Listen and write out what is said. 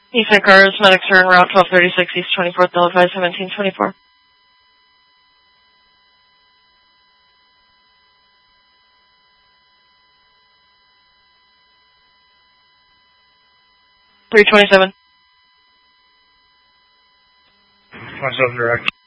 Eastern cars, medics are en route 1236 East 24th, Delta 1724. $327. Myself direct.